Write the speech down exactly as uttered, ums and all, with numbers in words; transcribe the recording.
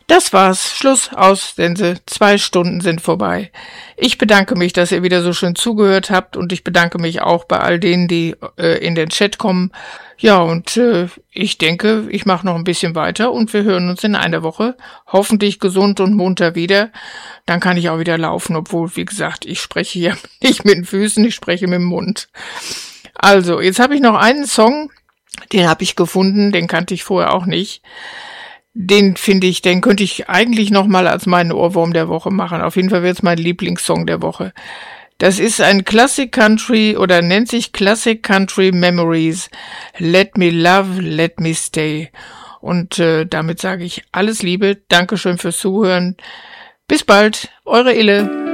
Das war's. Schluss, aus, Sense. Zwei Stunden sind vorbei. Ich bedanke mich, dass ihr wieder so schön zugehört habt und ich bedanke mich auch bei all denen, die äh, in den Chat kommen. Ja, und äh, ich denke, ich mache noch ein bisschen weiter und wir hören uns in einer Woche hoffentlich gesund und munter wieder. Dann kann ich auch wieder laufen, obwohl, wie gesagt, ich spreche ja nicht mit den Füßen, ich spreche mit dem Mund. Also, jetzt habe ich noch einen Song, den habe ich gefunden, den kannte ich vorher auch nicht. Den finde ich, den könnte ich eigentlich noch mal als meinen Ohrwurm der Woche machen. Auf jeden Fall wird es mein Lieblingssong der Woche. Das ist ein Classic Country oder nennt sich Classic Country Memories. Let me love, let me stay. Und äh, damit sage ich alles Liebe. Dankeschön fürs Zuhören. Bis bald, eure Ille.